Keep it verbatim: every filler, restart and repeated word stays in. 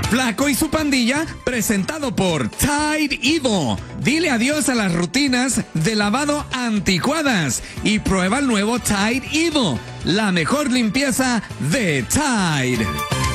Flaco y su pandilla, presentado por Tide Evo. Dile adiós a las rutinas de lavado anticuadas y prueba el nuevo Tide Evo, la mejor limpieza de Tide.